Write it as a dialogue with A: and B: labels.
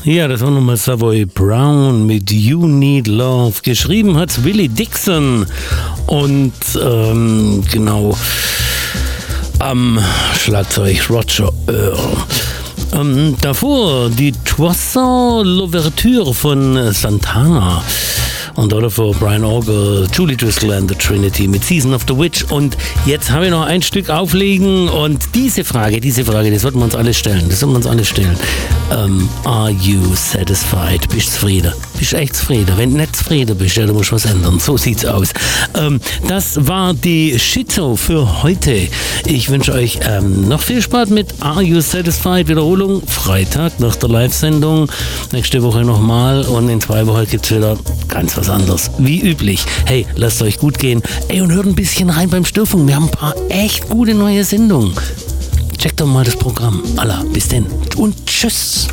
A: Ja, das war nochmal Savoy Brown mit You Need Love. Geschrieben hat's Willie Dixon und genau am Schlagzeug Roger Earl. Davor die Toisson L'Ouverture von Santana. Und davor Brian Auger, Julie Driscoll and the Trinity mit Season of the Witch. Und jetzt habe ich noch ein Stück auflegen und diese Frage, das sollten wir uns alle stellen. Are you satisfied? Bist du zufrieden? Bist du echt zufrieden? Wenn du nicht zufrieden bist, ja, dann musst du was ändern. So sieht's aus. Das war die Shitshow für heute. Ich wünsche euch noch viel Spaß mit Are You Satisfied? Wiederholung Freitag nach der Live-Sendung. Nächste Woche nochmal und in 2 Wochen gibt's wieder ganz was anderes. Wie üblich. Hey, lasst euch gut gehen. Ey, und hört ein bisschen rein beim Störfunk. Wir haben ein paar echt gute neue Sendungen. Checkt doch mal das Programm. Allah, bis denn und tschüss.